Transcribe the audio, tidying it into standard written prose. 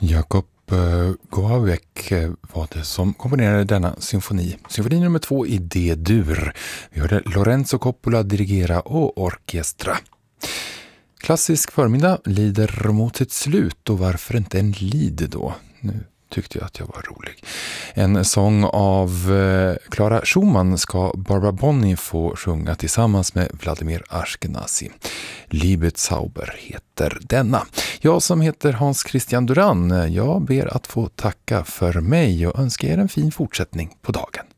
Jakob Goawek var det som komponerade denna symfoni. Symfoni nummer 2 i D-dur. Vi hörde Lorenzo Coppola dirigera och orkestra. Klassisk förmiddag lider mot sitt slut, och varför inte en lid då? Nu tyckte jag att jag var rolig. En sång av Clara Schumann ska Barbara Bonney få sjunga tillsammans med Vladimir Ashkenazy. Liebeszauber heter denna. Jag som heter Hans Christian Duran, jag ber att få tacka för mig och önskar er en fin fortsättning på dagen.